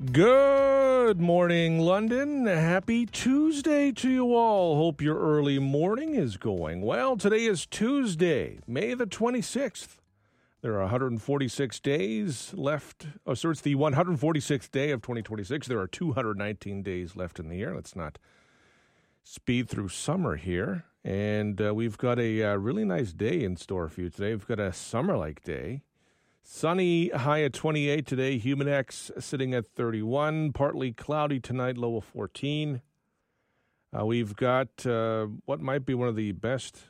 Good morning, London. Happy Tuesday to you all. Hope your early morning is going well. Today is Tuesday, May the 26th. There are 146 days left. Oh, so it's the 146th day of 2026. There are 219 days left in the year. Let's not speed through summer here. And we've got a really nice day in store for you today. We've got a summer-like day. Sunny, high at 28 today. Humid X sitting at 31. Partly cloudy tonight, low of 14. We've got what might be one of the best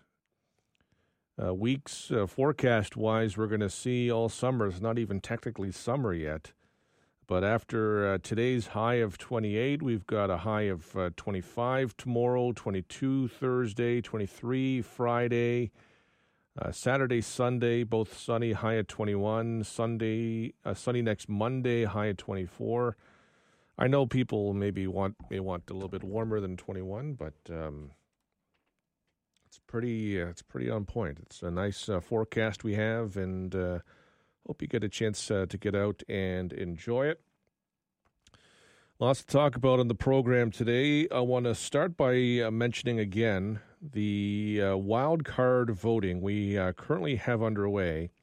weeks forecast-wise we're going to see all summer. It's not even technically summer yet. But after today's high of 28, we've got a high of 25 tomorrow, 22 Thursday, 23 Friday. Saturday, Sunday, both sunny, high at 21. Sunday, sunny next Monday, high at 24. I know people may want a little bit warmer than 21, but it's pretty on point. It's a nice forecast we have, and hope you get a chance to get out and enjoy it. Lots to talk about on the program today. I want to start by mentioning again the wild card voting we currently have underway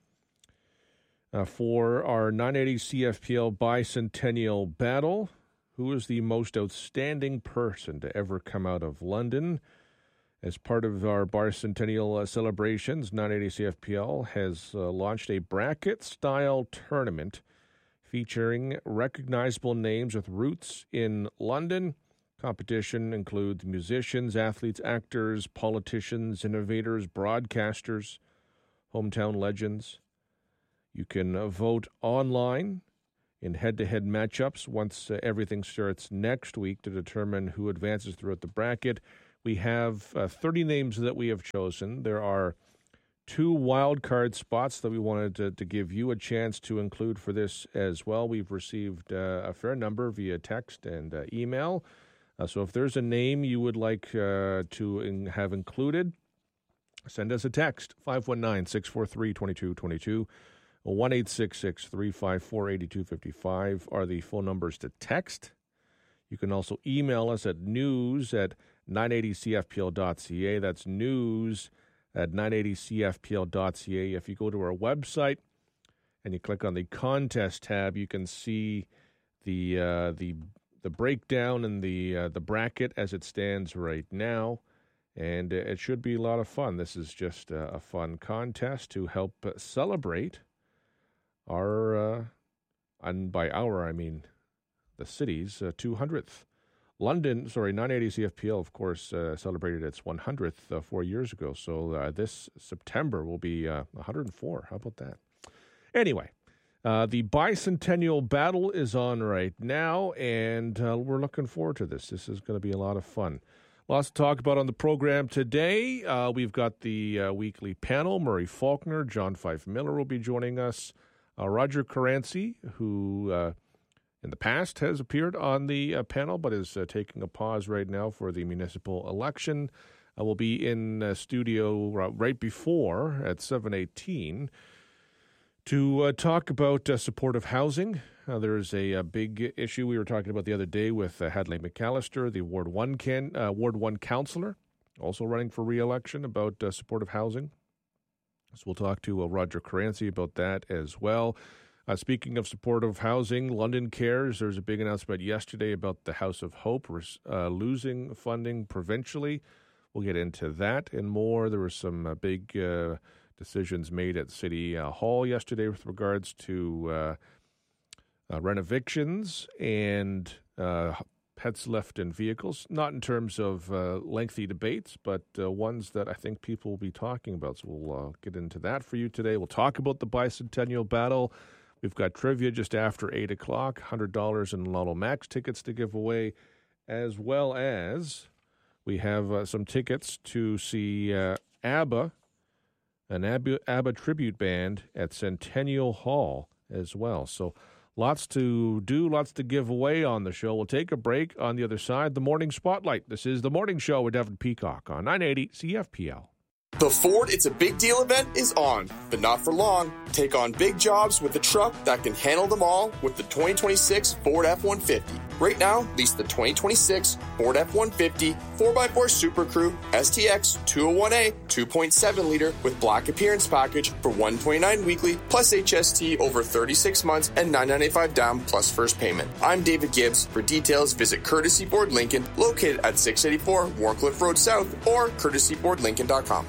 for our 980 CFPL Bicentennial Battle. Who is the most outstanding person to ever come out of London? As part of our Bicentennial celebrations, 980 CFPL has launched a bracket-style tournament featuring recognizable names with roots in London. Competition includes musicians, athletes, actors, politicians, innovators, broadcasters, hometown legends. You can vote online in head-to-head matchups once everything starts next week to determine who advances throughout the bracket. We have 30 names that we have chosen. There are 2 wild card spots that we wanted to give you a chance to include for this as well. We've received a fair number via text and email. So if there's a name you would like to have included, send us a text, 519-643-2222. 1-866-354-8255 are the phone numbers to text. You can also email us at news@980cfpl.ca. That's news@980cfpl.ca. If you go to our website and you click on the contest tab, you can see the breakdown and the bracket as it stands right now, and it should be a lot of fun. This is just a fun contest to help celebrate our, and by our I mean the city's 200th. 980 CFPL, of course, celebrated its 100th 4 years ago. So this September will be 104. How about that? Anyway, the Bicentennial Battle is on right now, and we're looking forward to this. This is going to be a lot of fun. Lots to talk about on the program today. We've got the weekly panel. Murray Faulkner, John Fife Miller will be joining us. Roger Caranci, who in the past has appeared on the panel but is taking a pause right now for the municipal election, will be in studio right before at 7:18 to talk about supportive housing. There's a big issue we were talking about the other day with Hadley McAllister, the Ward 1 councillor, also running for re-election, about supportive housing. So we'll talk to Roger Caranci about that as well. Speaking of supportive housing, London Cares, there's a big announcement yesterday about the House of Hope losing funding provincially. We'll get into that and more. There were some big decisions made at City Hall yesterday with regards to renovictions and pets left in vehicles, not in terms of lengthy debates, but ones that I think people will be talking about. So we'll get into that for you today. We'll talk about the Bicentennial Battle. We've got trivia just after 8 o'clock, $100 in Lotto Max tickets to give away, as well as we have some tickets to see ABBA, an ABBA tribute band at Centennial Hall as well. So lots to do, lots to give away on the show. We'll take a break. On the other side, the Morning Spotlight. This is The Morning Show with Devin Peacock on 980 CFPL. The Ford It's a Big Deal event is on, but not for long. Take on big jobs with a truck that can handle them all with the 2026 Ford F-150. Right now, lease the 2026 Ford F-150 4x4 Super Crew STX 201A 2.7-liter with black appearance package for $129 weekly plus HST over 36 months and $995 down plus first payment. I'm David Gibbs. For details, visit Courtesy Ford Lincoln, located at 684 Warncliffe Road South or courtesybordlincoln.com.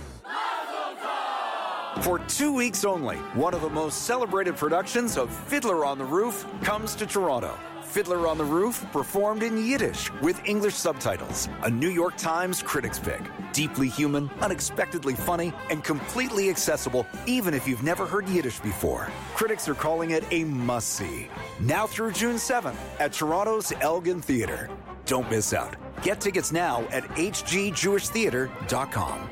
For 2 weeks only, one of the most celebrated productions of Fiddler on the Roof comes to Toronto. Fiddler on the Roof, performed in Yiddish with English subtitles. A New York Times critics pick. Deeply human, unexpectedly funny, and completely accessible even if you've never heard Yiddish before. Critics are calling it a must-see. Now through June 7th at Toronto's Elgin Theatre. Don't miss out. Get tickets now at hgjewishtheatre.com.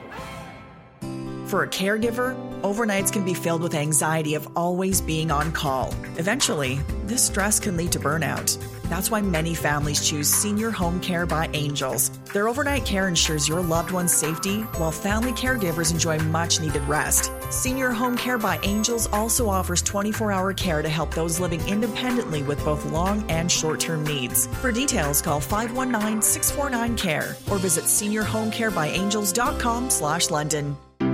For a caregiver, overnights can be filled with anxiety of always being on call. Eventually, this stress can lead to burnout. That's why many families choose Senior Home Care by Angels. Their overnight care ensures your loved one's safety, while family caregivers enjoy much-needed rest. Senior Home Care by Angels also offers 24-hour care to help those living independently with both long and short-term needs. For details, call 519-649-CARE or visit seniorhomecarebyangels.com/London.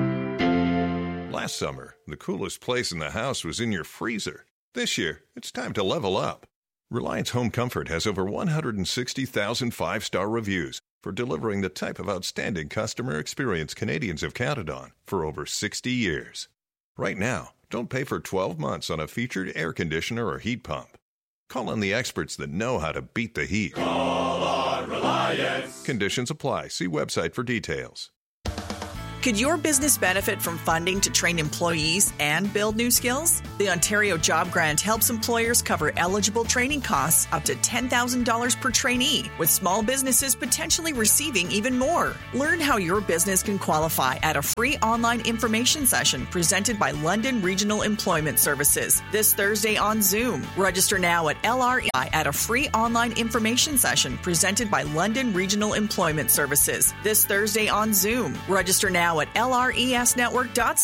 Last summer, the coolest place in the house was in your freezer. This year, it's time to level up. Reliance Home Comfort has over 160,000 five-star reviews for delivering the type of outstanding customer experience Canadians have counted on for over 60 years. Right now, don't pay for 12 months on a featured air conditioner or heat pump. Call on the experts that know how to beat the heat. Call on Reliance. Conditions apply. See website for details. Could your business benefit from funding to train employees and build new skills? The Ontario Job Grant helps employers cover eligible training costs up to $10,000 per trainee, with small businesses potentially receiving even more. Learn how your business can qualify at a free online information session presented by London Regional Employment Services this Thursday on Zoom. Register now at LREI at a free online information session presented by London Regional Employment Services this Thursday on Zoom. Register now at lresnetwork.ca.